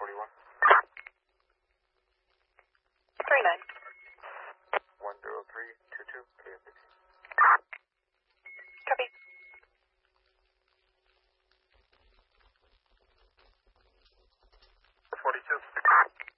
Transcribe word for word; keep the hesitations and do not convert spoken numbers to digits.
forty-one. three nine. one zero three two two, K F six. Copy. forty-two.